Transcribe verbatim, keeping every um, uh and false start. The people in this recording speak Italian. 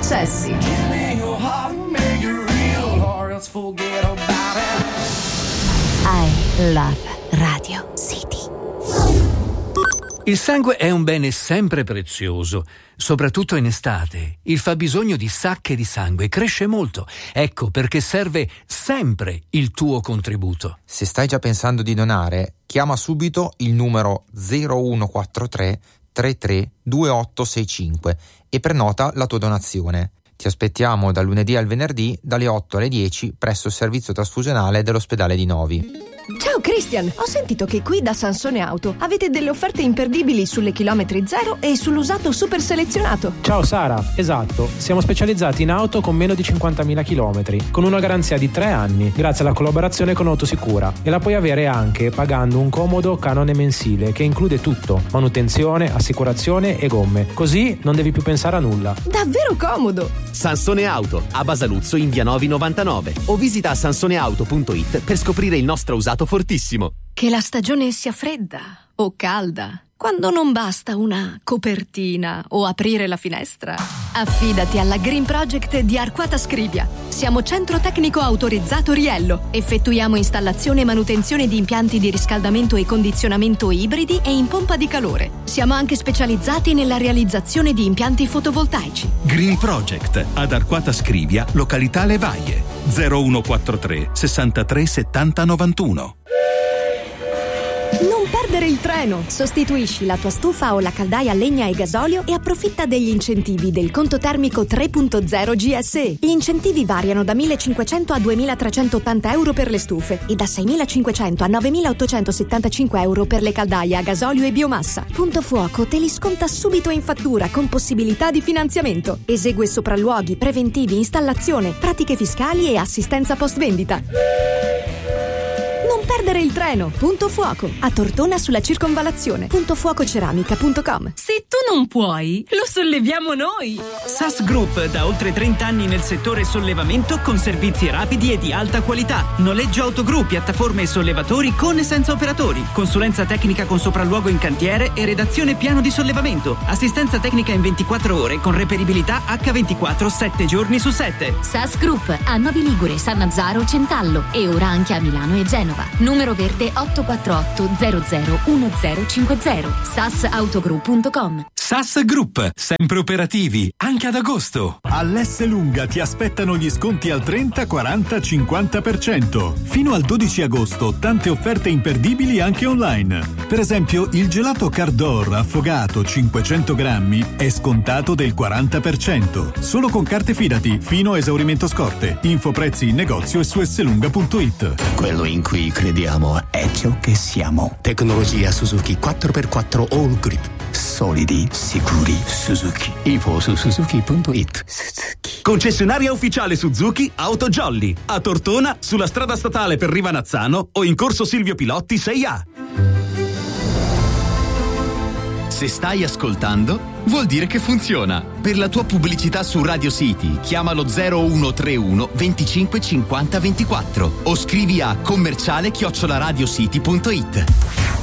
successi. I love Radio City. Il sangue è un bene sempre prezioso, soprattutto in estate. Il fabbisogno di sacche di sangue cresce molto. Ecco perché serve sempre il tuo contributo. Se stai già pensando di donare, chiama subito il numero zero uno quattro tre tre tre due otto sei cinque e prenota la tua donazione. Ti aspettiamo dal lunedì al venerdì dalle otto alle dieci presso il servizio trasfusionale dell'ospedale di Novi. Ciao Christian, ho sentito che qui da Sansone Auto avete delle offerte imperdibili sulle chilometri zero e sull'usato super selezionato. Ciao Sara, esatto, siamo specializzati in auto con meno di cinquantamila chilometri, con una garanzia di tre anni, grazie alla collaborazione con Autosicura, e la puoi avere anche pagando un comodo canone mensile che include tutto: manutenzione, assicurazione e gomme, così non devi più pensare a nulla. Davvero comodo! Sansone Auto, a Basaluzzo in via Novi novantanove, o visita sansoneauto punto it per scoprire il nostro usato fortissimo. Che la stagione sia fredda o calda, quando non basta una copertina o aprire la finestra, affidati alla Green Project di Arquata Scrivia. Siamo centro tecnico autorizzato Riello. Effettuiamo installazione e manutenzione di impianti di riscaldamento e condizionamento ibridi e in pompa di calore. Siamo anche specializzati nella realizzazione di impianti fotovoltaici. Green Project ad Arquata Scrivia, località Levaie, zero uno quattro tre sessantatré settanta novantuno. Non perdere il treno! Sostituisci la tua stufa o la caldaia a legna e gasolio e approfitta degli incentivi del conto termico tre punto zero G S E. Gli incentivi variano da millecinquecento a duemilatrecentottanta euro per le stufe e da seimilacinquecento a novemilaottocentosettantacinque euro per le caldaie a gasolio e biomassa. Punto Fuoco te li sconta subito in fattura con possibilità di finanziamento. Esegue sopralluoghi, preventivi, installazione, pratiche fiscali e assistenza post vendita. Non perdere il treno. Punto Fuoco, a Tortona sulla circonvallazione. puntofuococeramica punto com. Se tu non puoi, lo solleviamo noi. S A S Group, da oltre trenta anni nel settore sollevamento con servizi rapidi e di alta qualità. Noleggio autogru, piattaforme e sollevatori con e senza operatori. Consulenza tecnica con sopralluogo in cantiere e redazione piano di sollevamento. Assistenza tecnica in ventiquattro ore con reperibilità acca ventiquattro, sette giorni su sette. S A S Group a Novi Ligure, Sannazzaro, Centallo e ora anche a Milano e Genova. Numero verde otto quattro otto zero zero uno zero cinque zero. sasautogroup punto com. S A S Group, sempre operativi, anche ad agosto. All'S Lunga ti aspettano gli sconti al trenta, quaranta, cinquanta per cento. Fino al dodici agosto, tante offerte imperdibili anche online. Per esempio, il gelato Cardor affogato cinquecento grammi è scontato del quaranta per cento. Solo con carte Fidati, fino a esaurimento scorte. Info prezzi in negozio e su esselunga punto it. Quello in cui crediamo è ciò che siamo. Tecnologia Suzuki quattro per quattro All Grip. Solidi, sicuri, Suzuki. Info su suzuki punto it. Suzuki. Concessionaria ufficiale Suzuki Auto Jolly, a Tortona, sulla strada statale per Rivanazzano o in corso Silvio Pilotti sei A. Se stai ascoltando, vuol dire che funziona. Per la tua pubblicità su Radio City, chiamalo zero uno tre uno venticinque cinquanta ventiquattro o scrivi a commerciale chiocciola radiocity punto it.